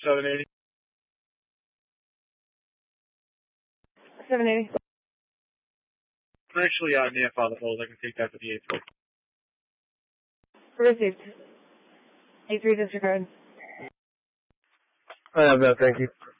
780. 780. I'm actually near Father Falls. I can take that to the 8th floor. Received. 8-3 disregard. I have that, thank you.